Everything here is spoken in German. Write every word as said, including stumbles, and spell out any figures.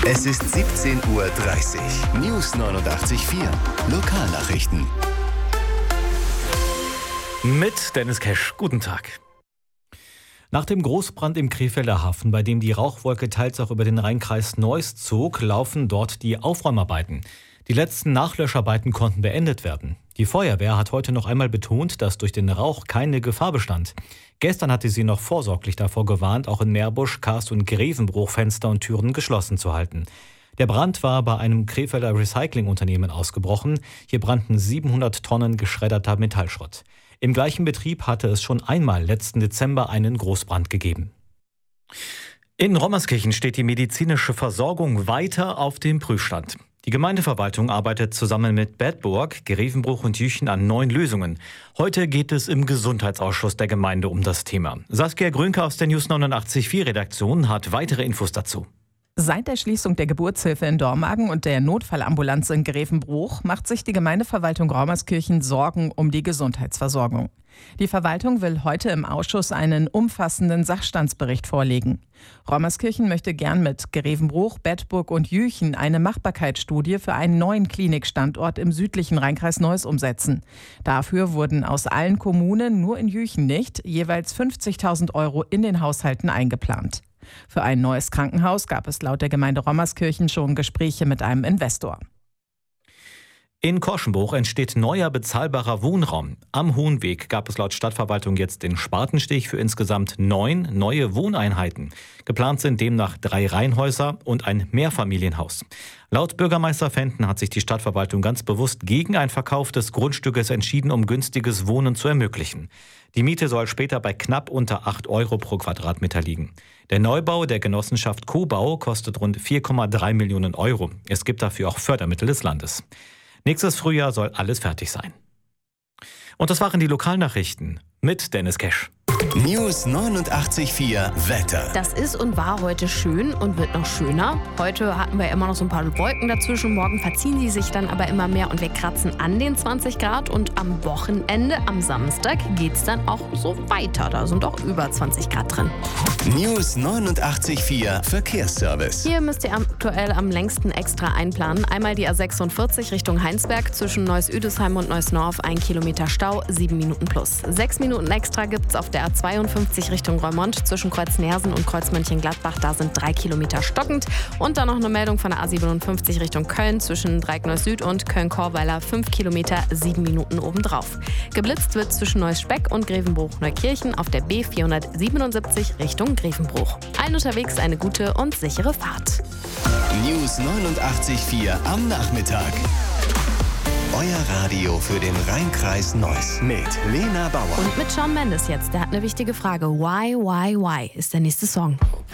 Es ist siebzehn Uhr dreißig. News neunundachtzig Komma vier. Lokalnachrichten. Mit Dennis Kesch. Guten Tag. Nach dem Großbrand im Krefelder Hafen, bei dem die Rauchwolke teils auch über den Rheinkreis Neuss zog, laufen dort die Aufräumarbeiten. Die letzten Nachlöscharbeiten konnten beendet werden. Die Feuerwehr hat heute noch einmal betont, dass durch den Rauch keine Gefahr bestand. Gestern hatte sie noch vorsorglich davor gewarnt, auch in Meerbusch, Karst und Grevenbruch Fenster und Türen geschlossen zu halten. Der Brand war bei einem Krefelder Recyclingunternehmen ausgebrochen. Hier brannten siebenhundert Tonnen geschredderter Metallschrott. Im gleichen Betrieb hatte es schon einmal letzten Dezember einen Großbrand gegeben. In Rommerskirchen steht die medizinische Versorgung weiter auf dem Prüfstand. Die Gemeindeverwaltung arbeitet zusammen mit Bedburg, Grevenbruch und Jüchen an neuen Lösungen. Heute geht es im Gesundheitsausschuss der Gemeinde um das Thema. Saskia Grünke aus der News neunundachtzig Komma vier Redaktion hat weitere Infos dazu. Seit der Schließung der Geburtshilfe in Dormagen und der Notfallambulanz in Grevenbruch macht sich die Gemeindeverwaltung Rommerskirchen Sorgen um die Gesundheitsversorgung. Die Verwaltung will heute im Ausschuss einen umfassenden Sachstandsbericht vorlegen. Rommerskirchen möchte gern mit Grevenbruch, Bedburg und Jüchen eine Machbarkeitsstudie für einen neuen Klinikstandort im südlichen Rheinkreis Neuss umsetzen. Dafür wurden aus allen Kommunen, nur in Jüchen nicht, jeweils fünfzigtausend Euro in den Haushalten eingeplant. Für ein neues Krankenhaus gab es laut der Gemeinde Rommerskirchen schon Gespräche mit einem Investor. In Korschenbruch entsteht neuer bezahlbarer Wohnraum. Am Hohenweg gab es laut Stadtverwaltung jetzt den Spatenstich für insgesamt neun neue Wohneinheiten. Geplant sind demnach drei Reihenhäuser und ein Mehrfamilienhaus. Laut Bürgermeister Fenton hat sich die Stadtverwaltung ganz bewusst gegen einen Verkauf des Grundstückes entschieden, um günstiges Wohnen zu ermöglichen. Die Miete soll später bei knapp unter acht Euro pro Quadratmeter liegen. Der Neubau der Genossenschaft Cobau kostet rund vier Komma drei Millionen Euro. Es gibt dafür auch Fördermittel des Landes. Nächstes Frühjahr soll alles fertig sein. Und das waren die Lokalnachrichten mit Dennis Kesch. News neunundachtzig Komma vier Wetter. Das ist und war heute schön und wird noch schöner. Heute hatten wir immer noch so ein paar Wolken dazwischen. Morgen verziehen sie sich dann aber immer mehr und wir kratzen an den zwanzig Grad. Und am Wochenende, am Samstag, geht es dann auch so weiter. Da sind auch über zwanzig Grad drin. News neunundachtzig Komma vier Verkehrsservice. Hier müsst ihr aktuell am längsten extra einplanen. Einmal die A sechsundvierzig Richtung Heinsberg zwischen Neuss-Üdesheim und Neuss-Norf. Ein Kilometer Stau, sieben Minuten plus. Sechs Minuten extra gibt es auf der A zweiundfünfzig Richtung Reumont zwischen Kreuz-Nersen und Kreuz-Mönchengladbach. Da sind drei Kilometer stockend. Und dann noch eine Meldung von der A siebenundfünfzig Richtung Köln zwischen Dreieckneuss Süd und Köln-Korweiler. fünf Kilometer, sieben Minuten obendrauf. Geblitzt wird zwischen Neuss-Speck und Grevenbruch-Neukirchen auf der B vierhundertsiebenundsiebzig Richtung Grevenbruch. Allen unterwegs eine gute und sichere Fahrt. News neunundachtzig Komma vier am Nachmittag. Euer Radio für den Rheinkreis Neuss mit Lena Bauer. Und mit Shawn Mendes jetzt. Der hat eine wichtige Frage. Why, why, why ist der nächste Song.